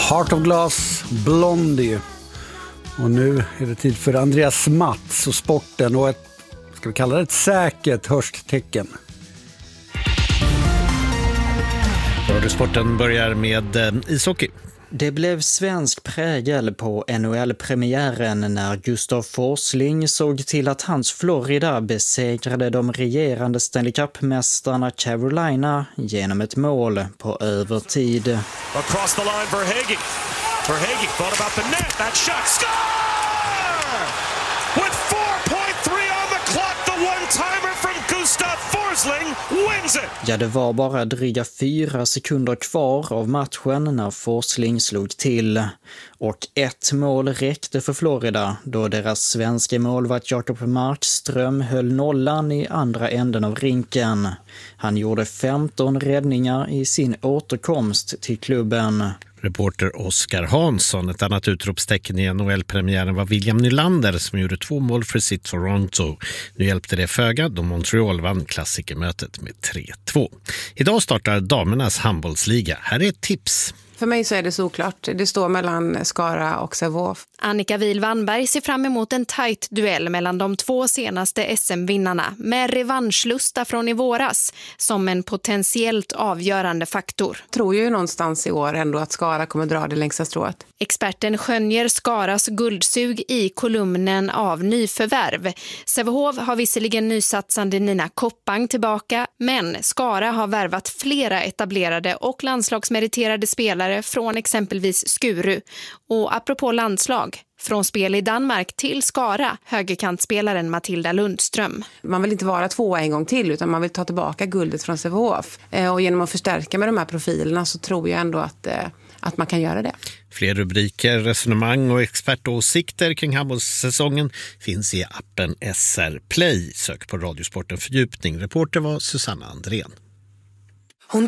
Heart of Glass, Blondie. Och nu är det tid för Andreas Mats och sporten och ett, ska vi kalla det ett säkert hörsttecken. Sporten börjar med ishockey. Det blev svensk prägel på NHL-premiären när Gustav Forsling såg till att hans Florida besegrade de regerande Stanley Cup-mästarna Carolina genom ett mål på övertid. Across the line for Hagee. For Hagee, thought about the net. That shot, score! With 4.3 on the clock, the one-timer from Gustav Forsling wins it! Ja, det var bara dryga 4 sekunder kvar av matchen när Forsling slog till. Och ett mål räckte för Florida då deras svenska målvakt Jakob Markström höll nollan i andra änden av rinken. Han gjorde 15 räddningar i sin återkomst till klubben. Reporter Oskar Hansson. Ett annat utropstecken i NHL-premiären var William Nylander som gjorde 2 mål för sitt Toronto. Nu hjälpte det föga då Montreal vann klassikermötet med 3-2. Idag startar damernas handbollsliga. Här är ett tips. För mig så är det såklart. Det står mellan Skara och Sävehof. Annika Wihl-Wannberg ser fram emot en tajt duell mellan de 2 senaste SM-vinnarna med revanschlusta från i våras som en potentiellt avgörande faktor. Jag tror ju någonstans i år ändå att Skara kommer dra det längsta strået. Experten skönjer Skaras guldsug i kolumnen av nyförvärv. Sävehof har visserligen nysatsande Nina Koppang tillbaka, men Skara har värvat flera etablerade och landslagsmeriterade spelare från exempelvis Skuru. Och apropå landslag, från spel i Danmark till Skara, högerkantspelaren Matilda Lundström. Man vill inte vara 2 en gång till utan man vill ta tillbaka guldet från Sävehof. Och genom att förstärka med de här profilerna så tror jag ändå att man kan göra det. Fler rubriker, resonemang och expertåsikter kring handbollssäsongen finns i appen SR Play. Sök på Radiosporten Fördjupning. Reporter var Susanna Andrén.